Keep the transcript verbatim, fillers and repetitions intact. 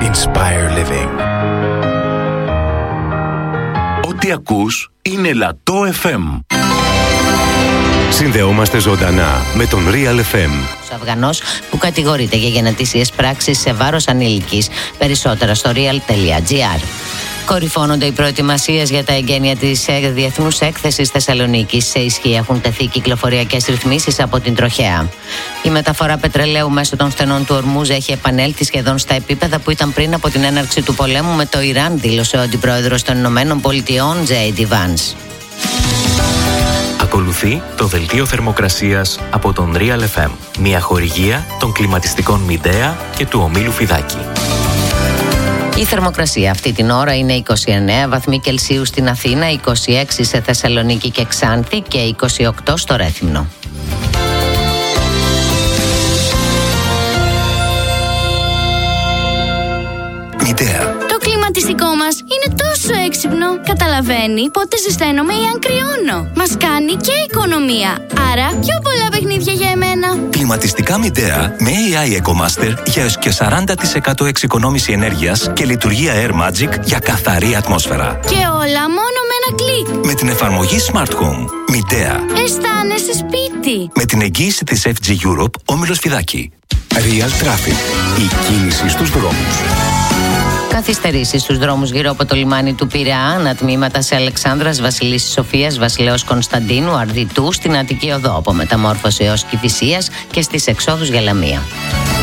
Inspire Living. Ό,τι ακούς είναι Λατό εφ εμ. Συνδεόμαστε ζωντανά με τον Real εφ εμ. Ο Αφγανός που κατηγορείται για γενετήσιες πράξεις σε βάρος ανήλικης. Περισσότερα στο real τελεία gr. Κορυφώνονται οι προετοιμασίες για τα εγγένεια της Διεθνούς Έκθεσης Θεσσαλονίκης. Σε ισχύ έχουν τεθεί κυκλοφοριακές ρυθμίσεις από την τροχέα. Η μεταφορά πετρελαίου μέσω των στενών του Ορμούζ έχει επανέλθει σχεδόν στα επίπεδα που ήταν πριν από την έναρξη του πολέμου με το Ιράν, δήλωσε ο Αντιπρόεδρος των Ηνωμένων Πολιτειών, τζέι ντι Vance. Ακολουθεί το δελτίο θερμοκρασίας από τον Real εφ εμ, μια χορηγία των κλιματιστικών Μιντέα και του ομίλου Φιδάκη. Η θερμοκρασία αυτή την ώρα είναι είκοσι εννέα βαθμοί Κελσίου στην Αθήνα, είκοσι έξι σε Θεσσαλονίκη και Ξάνθη και είκοσι οκτώ στο Ρέθυμνο. Μιντέα. Το κλιματιστικό μας είναι τόσο έξυπνο. Καταλαβαίνει πότε ζεσταίνομαι ή αν κρυώνω. Μας κάνει και οικονομία. Άρα πιο πολλά παιχνίδια για εμένα. Κλιματιστικά Μιντέα με έι άι EcoMaster για έως και σαράντα τοις εκατό εξοικονόμηση ενέργειας και λειτουργία Air Magic για καθαρή ατμόσφαιρα. Και όλα μόνο με ένα κλικ. Με την εφαρμογή Smart Home. Μιντέα. Αισθάνεσαι σπίτι. Με την εγγύηση της εφ τζι Europe, όμιλος Φιδάκη. Real Traffic. Η κίνηση στους δρόμους. Καθυστερήσεις στους δρόμους γύρω από το λιμάνι του Πειραιά, ανατμήματα σε Αλεξάνδρας, Βασιλίσσης Σοφίας, Βασιλέως Κωνσταντίνου, Αρδιτού, στην Αττική Οδό από Μεταμόρφωση έως Κηφισίας και στις εξόδους για Λαμία.